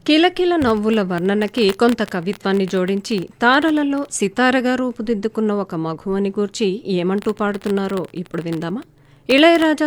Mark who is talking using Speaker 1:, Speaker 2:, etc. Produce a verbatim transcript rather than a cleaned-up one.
Speaker 1: కిలకిల నవ్వుల వర్ణనకి కొంత కవిత్వాన్ని జోడించి తారలలో సితారగా రూపుదిద్దుకున్న ఒక మగువని గూర్చి ఏమంటూ పాడుతున్నారో ఇప్పుడు విందామా? ఇళయరాజా